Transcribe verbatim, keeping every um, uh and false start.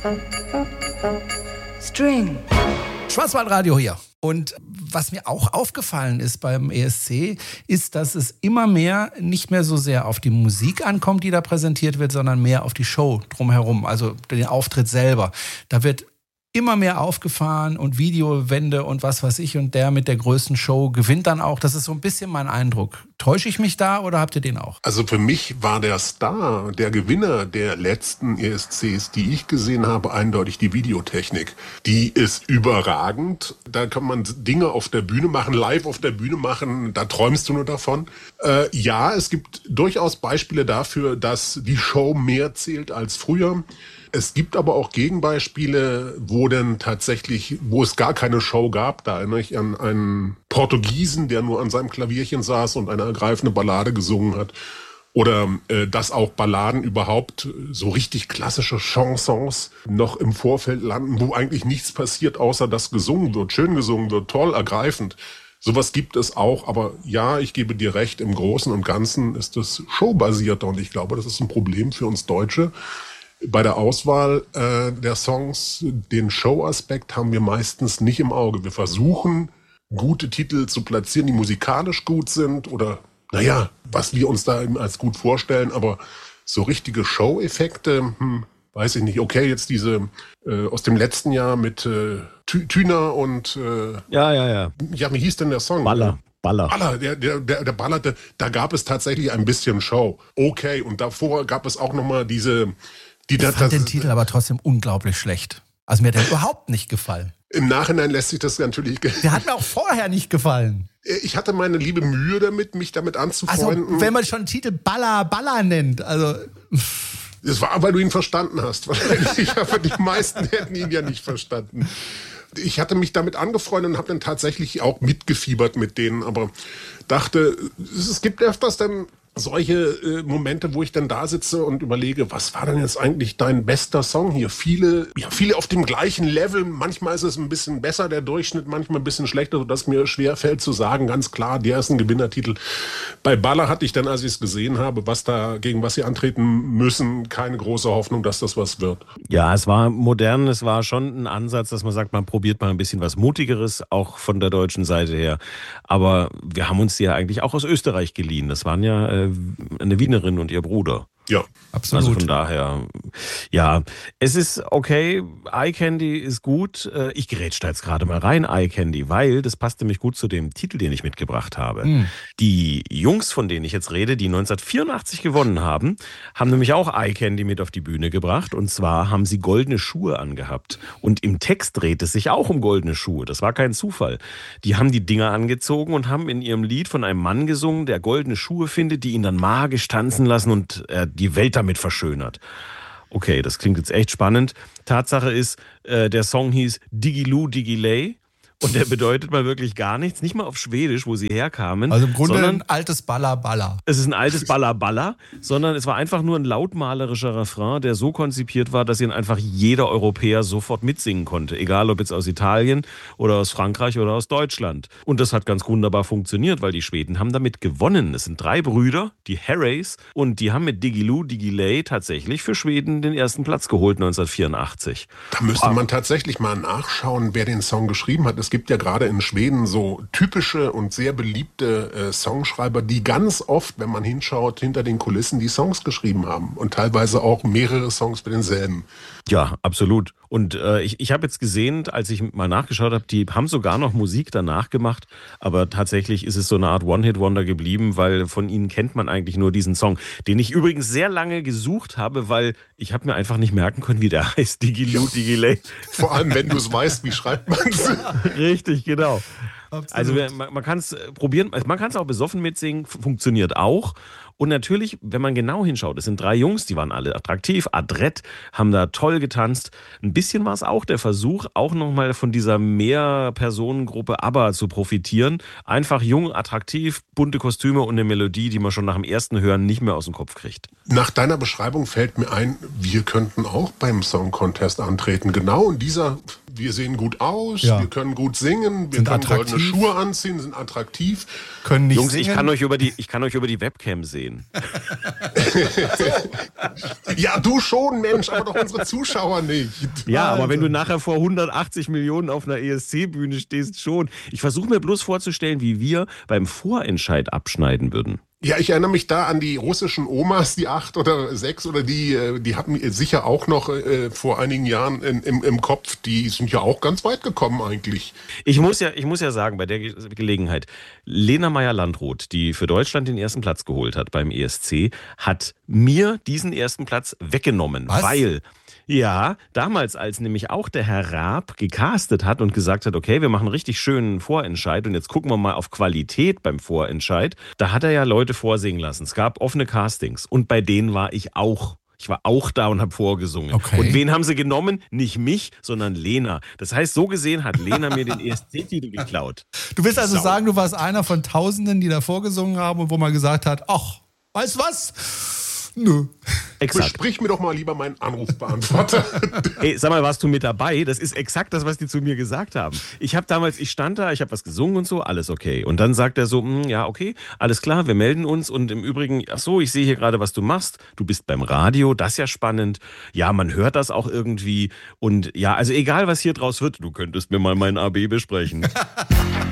String. Schwarzwaldradio hier. Und was mir auch aufgefallen ist beim E S C, ist, dass es immer mehr nicht mehr so sehr auf die Musik ankommt, die da präsentiert wird, sondern mehr auf die Show drumherum, also den Auftritt selber. Da wird immer mehr aufgefahren und Videowände und was weiß ich, und der mit der größten Show gewinnt dann auch. Das ist so ein bisschen mein Eindruck. Täusche ich mich da oder habt ihr den auch? Also für mich war der Star, der Gewinner der letzten E S Cs, die ich gesehen habe, eindeutig die Videotechnik. Die ist überragend. Da kann man Dinge auf der Bühne machen, live auf der Bühne machen, da träumst du nur davon. Äh, ja, es gibt durchaus Beispiele dafür, dass die Show mehr zählt als früher. Es gibt aber auch Gegenbeispiele, wo denn tatsächlich, wo es gar keine Show gab. Da erinnere ich an einen Portugiesen, der nur an seinem Klavierchen saß und eine ergreifende Ballade gesungen hat. Oder äh, dass auch Balladen überhaupt, so richtig klassische Chansons, noch im Vorfeld landen, wo eigentlich nichts passiert, außer dass gesungen wird, schön gesungen wird, toll, ergreifend. Sowas gibt es auch, aber ja, ich gebe dir recht, im Großen und Ganzen ist es showbasierter und ich glaube, das ist ein Problem für uns Deutsche. Bei der Auswahl äh, der Songs, den Show-Aspekt haben wir meistens nicht im Auge. Wir versuchen, gute Titel zu platzieren, die musikalisch gut sind oder, naja, was wir uns da eben als gut vorstellen, aber so richtige Show-Effekte, hm, weiß ich nicht. Okay, jetzt diese äh, aus dem letzten Jahr mit äh, Tüner und äh, ja, ja, ja. Ja, wie hieß denn der Song? Baller. Baller. Baller, der, der, der, der ballerte, da gab es tatsächlich ein bisschen Show. Okay, und davor gab es auch nochmal diese... Die ich das, fand das, den Titel aber trotzdem unglaublich schlecht. Also mir hat der überhaupt nicht gefallen. Im Nachhinein lässt sich das natürlich... Der hat mir auch vorher nicht gefallen. Ich hatte meine liebe Mühe damit, mich damit anzufreunden. Also wenn man schon einen Titel Baller, Baller nennt, also... Das war, weil du ihn verstanden hast. Wahrscheinlich, aber die meisten hätten ihn ja nicht verstanden. Ich hatte mich damit angefreundet und habe dann tatsächlich auch mitgefiebert mit denen, aber dachte, es gibt öfters dann solche äh, Momente, wo ich dann da sitze und überlege, was war denn jetzt eigentlich dein bester Song hier? Viele, ja, viele auf dem gleichen Level. Manchmal ist es ein bisschen besser, der Durchschnitt, manchmal ein bisschen schlechter, sodass mir schwer fällt zu sagen, ganz klar, der ist ein Gewinnertitel. Bei Baller hatte ich dann, als ich es gesehen habe, was da, gegen was sie antreten müssen, keine große Hoffnung, dass das was wird. Ja, es war modern, es war schon ein Ansatz, dass man sagt, man probiert mal ein bisschen was Mutigeres, auch von der deutschen Seite her. Aber wir haben uns die ja eigentlich auch aus Österreich geliehen. Das waren ja äh, eine Wienerin und ihr Bruder. Ja, absolut. Also von daher, ja, es ist okay, Eye Candy ist gut. Ich grätsch da jetzt gerade mal rein, Eye Candy, weil das passt nämlich gut zu dem Titel, den ich mitgebracht habe. Mhm. Die Jungs, von denen ich jetzt rede, die neunzehnhundertvierundachtzig gewonnen haben, haben nämlich auch Eye Candy mit auf die Bühne gebracht. Und zwar haben sie goldene Schuhe angehabt. Und im Text dreht es sich auch um goldene Schuhe. Das war kein Zufall. Die haben die Dinger angezogen und haben in ihrem Lied von einem Mann gesungen, der goldene Schuhe findet, die ihn dann magisch tanzen lassen und äh, die Welt damit verschönert. Okay, das klingt jetzt echt spannend. Tatsache ist, äh, der Song hieß Digiloo Digiley und der bedeutet mal wirklich gar nichts, nicht mal auf Schwedisch, wo sie herkamen. Also im Grunde sondern ein altes Baller Baller. Es ist ein altes Baller Baller, sondern es war einfach nur ein lautmalerischer Refrain, der so konzipiert war, dass ihn einfach jeder Europäer sofort mitsingen konnte. Egal ob jetzt aus Italien oder aus Frankreich oder aus Deutschland. Und das hat ganz wunderbar funktioniert, weil die Schweden haben damit gewonnen. Es sind drei Brüder, die Harrys, und die haben mit Digiloo Digiley tatsächlich für Schweden den ersten Platz geholt neunzehnhundertvierundachtzig. Da müsste man tatsächlich mal nachschauen, wer den Song geschrieben hat. Es gibt ja gerade in Schweden so typische und sehr beliebte äh, Songschreiber, die ganz oft, wenn man hinschaut, hinter den Kulissen die Songs geschrieben haben und teilweise auch mehrere Songs für denselben. Ja, absolut. Und äh, ich, ich habe jetzt gesehen, als ich mal nachgeschaut habe, die haben sogar noch Musik danach gemacht, aber tatsächlich ist es so eine Art One-Hit-Wonder geblieben, weil von ihnen kennt man eigentlich nur diesen Song, den ich übrigens sehr lange gesucht habe, weil ich habe mir einfach nicht merken können, wie der heißt, Digiloo Digiley. Vor allem, wenn du es weißt, wie schreibt man es. Richtig, genau. Absolut. Also man, man kann es probieren, man kann es auch besoffen mitsingen, funktioniert auch. Und natürlich, wenn man genau hinschaut, es sind drei Jungs, die waren alle attraktiv, adrett, haben da toll getanzt. Ein bisschen war es auch der Versuch, auch nochmal von dieser Mehr-Personengruppe ABBA zu profitieren. Einfach jung, attraktiv, bunte Kostüme und eine Melodie, die man schon nach dem ersten Hören nicht mehr aus dem Kopf kriegt. Nach deiner Beschreibung fällt mir ein, wir könnten auch beim Song Contest antreten. Genau in dieser wir sehen gut aus, Ja. wir können gut singen, wir Sind können goldene attraktiv. Schuhe anziehen, sind attraktiv. Können nicht Jungs, singen. ich kann euch über die, ich kann euch über die Webcam sehen. Ja, du schon, Mensch, aber doch unsere Zuschauer nicht. Ja, Also. aber wenn du nachher vor hundertachtzig Millionen auf einer E S C-Bühne stehst, schon. Ich versuche mir bloß vorzustellen, wie wir beim Vorentscheid abschneiden würden. Ja, ich erinnere mich da an die russischen Omas, die acht oder sechs oder die, äh, die hatten sicher auch noch äh, vor einigen Jahren in, im, im Kopf, die sind ja auch ganz weit gekommen eigentlich. Ich muss ja, ich muss ja sagen, bei der Ge- Gelegenheit, Lena Meyer-Landrut, die für Deutschland den ersten Platz geholt hat beim E S C, hat mir diesen ersten Platz weggenommen, Was? weil ja, damals, als nämlich auch der Herr Raab gecastet hat und gesagt hat, okay, wir machen einen richtig schönen Vorentscheid und jetzt gucken wir mal auf Qualität beim Vorentscheid, da hat er ja Leute vorsingen lassen. Es gab offene Castings und bei denen war ich auch. Ich war auch da und habe vorgesungen. Okay. Und wen haben sie genommen? Nicht mich, sondern Lena. Das heißt, so gesehen hat Lena mir den E S C-Titel geklaut. Du willst also Sau. sagen, du warst einer von Tausenden, die da vorgesungen haben und wo man gesagt hat, ach, weißt was? Nö. Exakt. Besprich mir doch mal lieber meinen Anrufbeantworter. Ey, sag mal, warst du mit dabei? Das ist exakt das, was die zu mir gesagt haben. Ich habe damals, ich stand da, ich habe was gesungen und so, alles okay. Und dann sagt er so, "Hm, ja, okay, alles klar, wir melden uns. Und im Übrigen, ach so, ich sehe hier gerade, was du machst. Du bist beim Radio, das ist ja spannend. Ja, man hört das auch irgendwie. Und ja, also egal, was hier draus wird, du könntest mir mal mein A B besprechen."